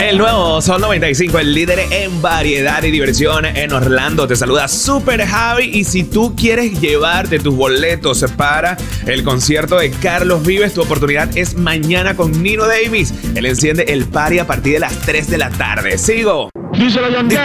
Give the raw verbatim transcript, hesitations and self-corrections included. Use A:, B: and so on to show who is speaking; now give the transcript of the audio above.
A: El nuevo Sol noventa y cinco, el líder en variedad y diversión en Orlando. Te saluda Super Javi. Y si tú quieres llevarte tus boletos para el concierto de Carlos Vives, tu oportunidad es mañana con Nino Davis. Él enciende el party a partir de las tres de la tarde. Sigo.
B: Díselo, John.
C: De